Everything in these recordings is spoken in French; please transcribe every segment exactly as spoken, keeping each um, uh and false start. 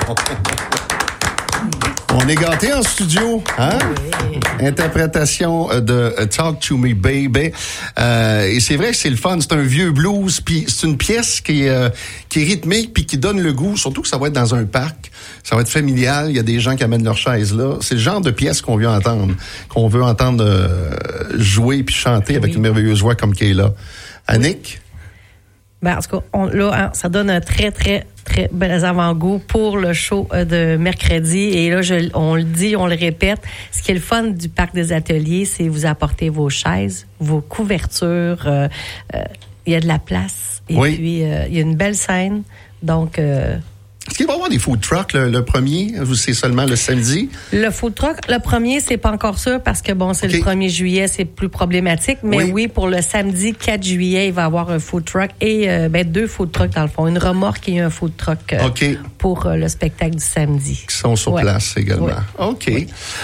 On est gâtés en studio, hein? Oui. Interprétation de Talk to Me Baby. Euh, et c'est vrai que c'est le fun, c'est un vieux blues, puis c'est une pièce qui est, euh, qui est rythmique, puis qui donne le goût, surtout que ça va être dans un parc, ça va être familial, il y a des gens qui amènent leurs chaises là. C'est le genre de pièce qu'on veut entendre, qu'on veut entendre euh, jouer puis chanter avec oui. une merveilleuse voix comme Kayla. Annick? Ben, en tout cas, on, là, hein, ça donne un très, très, très bel avant-goût pour le show euh, de mercredi. Et là, je, on le dit, on le répète, ce qui est le fun du Parc des Ateliers, c'est vous apporter vos chaises, vos couvertures. Il euh, euh, y a de la place. Et oui. puis, il euh, y a une belle scène. Donc... Euh, Est-ce qu'il va y avoir des food trucks le, le premier ou c'est seulement le samedi? Le food truck, le premier, c'est pas encore sûr parce que bon, c'est okay. le premier juillet, c'est plus problématique. Mais oui. oui, pour le samedi quatre juillet, il va y avoir un food truck et euh, ben, deux food trucks dans le fond. Une remorque et un food truck euh, okay. pour euh, le spectacle du samedi. Qui sont sur ouais. place également. Ouais. OK. Oui.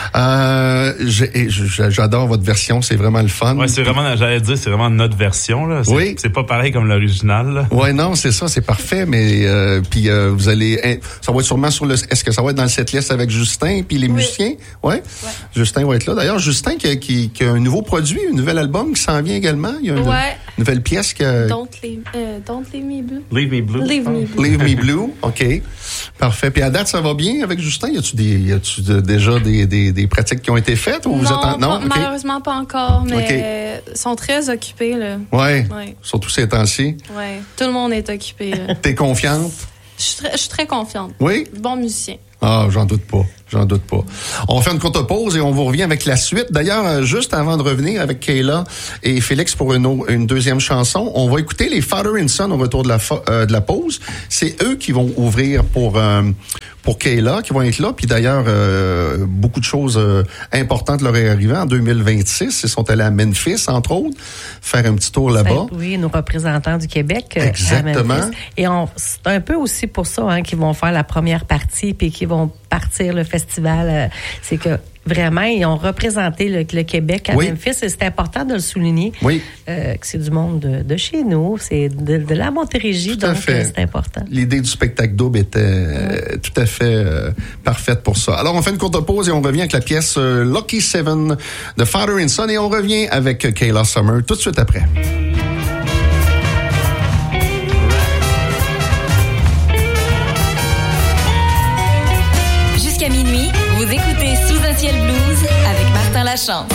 Euh, j'ai, j'adore votre version, c'est vraiment le fun. Oui, c'est vraiment, j'allais dire, c'est vraiment notre version. Là. C'est, oui. c'est pas pareil comme l'original. Oui, non, c'est ça, c'est parfait. Mais euh, puis euh, vous allez... Ça va être sûrement sur le... Est-ce que ça va être dans le setlist avec Justin puis les oui. musiciens? Ouais? ouais. Justin va être là. D'ailleurs, Justin qui a, qui, qui a un nouveau produit, un nouvel album qui s'en vient également. Il y a une ouais. nouvelle pièce que... Don't leave, uh, don't leave me blue. Leave me blue. Leave me blue. Leave me blue. OK. Parfait. Puis à date, ça va bien avec Justin? Y a-tu, des, y a-tu de, déjà des, des, des pratiques qui ont été faites? Ou non, vous êtes en... non? Pas, okay. malheureusement pas encore, mais okay. euh, sont très occupés. Là. Ouais. ouais. Surtout ces temps-ci. Ouais. Tout le monde est occupé. T'es confiante? Je suis très, je suis très confiante. Oui? Bon musicien. Ah, j'en doute pas. J'en doute pas. On fait une courte pause et on vous revient avec la suite. D'ailleurs, juste avant de revenir avec Kayla et Félix pour une, une deuxième chanson, on va écouter les Father and Son au retour de la, euh, de la pause. C'est eux qui vont ouvrir pour... Euh, pour Kayla, qui vont être là. Puis d'ailleurs, euh, beaucoup de choses euh, importantes leur est arrivé en deux mille vingt-six. Ils sont allés à Memphis, entre autres, faire un petit tour là-bas. Oui, nos représentants du Québec. Exactement. À Memphis. Et on, c'est un peu aussi pour ça hein, qu'ils vont faire la première partie puis qu'ils vont partir le festival. Euh, c'est que vraiment, ils ont représenté le, le Québec à oui. Memphis et c'est important de le souligner. Oui. Euh, que c'est du monde de, de chez nous, c'est de, de la Montérégie, donc euh, c'est important. L'idée du spectacle double était euh, oui. tout à fait euh, parfaite pour ça. Alors, on fait une courte pause et on revient avec la pièce euh, Lucky Seven de Father and Son et on revient avec Kayla Summer tout de suite après. Jusqu'à minuit, vous écoutez Sous un ciel blues avec Martin Lachance.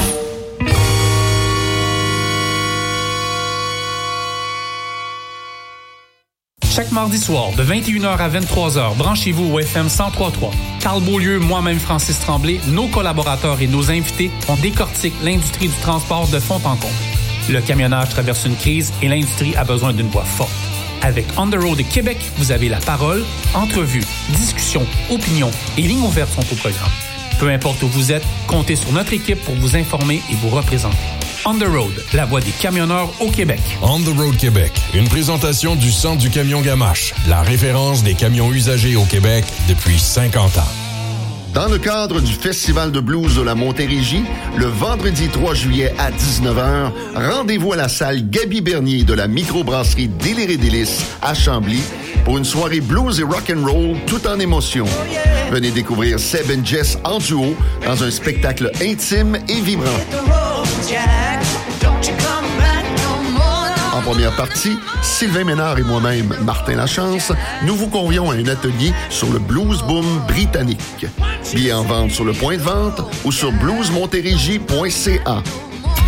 Chaque mardi soir, de vingt et une heures à vingt-trois heures, branchez-vous au F M cent trois virgule trois. Carl Beaulieu, moi-même Francis Tremblay, nos collaborateurs et nos invités, on décortique l'industrie du transport de fond en comble. Le camionnage traverse une crise et l'industrie a besoin d'une voix forte. Avec On the Road Québec, vous avez la parole, entrevues, discussions, opinions et lignes ouvertes sont au programme. Peu importe où vous êtes, comptez sur notre équipe pour vous informer et vous représenter. On the Road, la voix des camionneurs au Québec. On the Road Québec, une présentation du Centre du camion Gamache, la référence des camions usagés au Québec depuis cinquante ans. Dans le cadre du Festival de blues de la Montérégie, le vendredi trois juillet à dix-neuf heures, rendez-vous à la salle Gaby Bernier de la microbrasserie Délire et Délices à Chambly pour une soirée blues et rock'n'roll tout en émotion. Venez découvrir Seb and Jess en duo dans un spectacle intime et vibrant. En première partie, Sylvain Ménard et moi-même, Martin Lachance, nous vous convions à un atelier sur le blues boom britannique. Billets en vente sur le point de vente ou sur blues montérégie point c a.